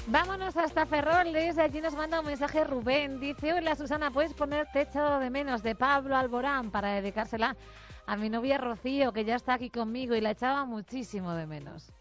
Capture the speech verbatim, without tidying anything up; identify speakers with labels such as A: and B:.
A: Vámonos hasta Ferroles, allí nos manda un mensaje Rubén. Dice, hola Susana, ¿puedes poner Te he echado de menos de Pablo Alborán para dedicársela a mi novia Rocío, que ya está aquí conmigo y la echaba muchísimo de menos?